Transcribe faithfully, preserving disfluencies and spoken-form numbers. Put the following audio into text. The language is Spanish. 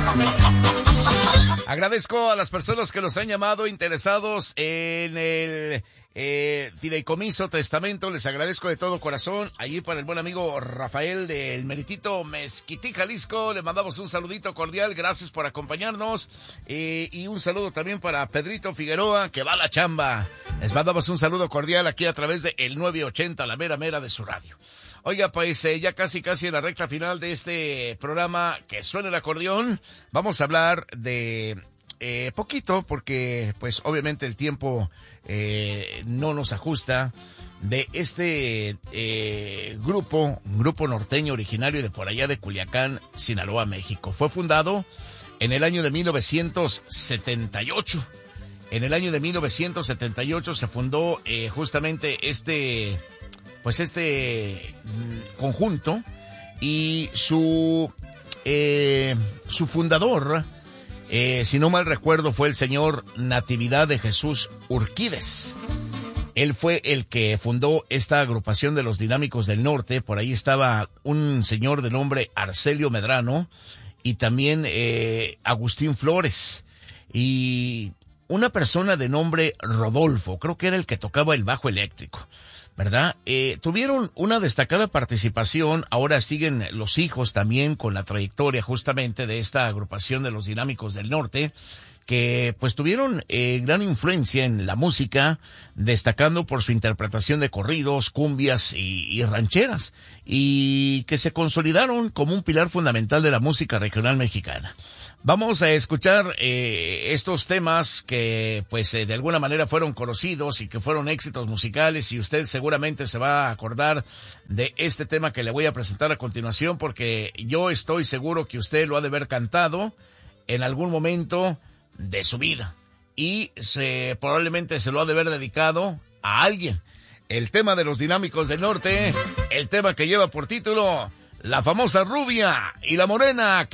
Agradezco a las personas que nos han llamado interesados en el eh, fideicomiso testamento. Les agradezco de todo corazón. Allí para el buen amigo Rafael del Meritito Mezquití, Jalisco. Le mandamos un saludito cordial. Gracias por acompañarnos. Eh, y un saludo también para Pedrito Figueroa, que va a la chamba. Les mandamos un saludo cordial aquí a través de el nueve ochenta, la mera mera de su radio. Oiga, pues eh, ya casi casi en la recta final de este programa, que suena el acordeón, vamos a hablar de eh, poquito, porque pues obviamente el tiempo eh, no nos ajusta, de este eh, grupo, un grupo norteño originario de por allá de Culiacán, Sinaloa, México. Fue fundado en el año de mil novecientos setenta y ocho. En el año de mil novecientos setenta y ocho se fundó eh, justamente este... pues este conjunto, y su eh, su fundador, eh, si no mal recuerdo, fue el señor Natividad de Jesús Urquídez. Él fue el que fundó esta agrupación de los Dinámicos del Norte. Por ahí estaba un señor de nombre Arcelio Medrano y también eh, Agustín Flores y una persona de nombre Rodolfo, creo que era el que tocaba el bajo eléctrico, ¿verdad? Eh, tuvieron una destacada participación. Ahora siguen los hijos también con la trayectoria justamente de esta agrupación de los Dinámicos del Norte, que pues tuvieron eh, gran influencia en la música, destacando por su interpretación de corridos, cumbias y, y rancheras, y que se consolidaron como un pilar fundamental de la música regional mexicana. Vamos a escuchar eh, estos temas que pues eh, de alguna manera fueron conocidos y que fueron éxitos musicales, y usted seguramente se va a acordar de este tema que le voy a presentar a continuación, porque yo estoy seguro que usted lo ha de haber cantado en algún momento de su vida y se, probablemente se lo ha de haber dedicado a alguien. El tema de los Dinámicos del Norte, el tema que lleva por título La famosa rubia y la morena.